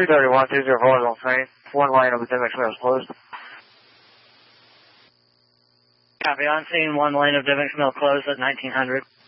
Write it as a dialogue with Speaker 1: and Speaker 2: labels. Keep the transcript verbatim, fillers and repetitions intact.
Speaker 1: two thirty-one, two zero four is on scene. One lane of the Dimmick Mill is closed.
Speaker 2: Copy, on scene, one lane of Dimmick Mill closed at nineteen hundred.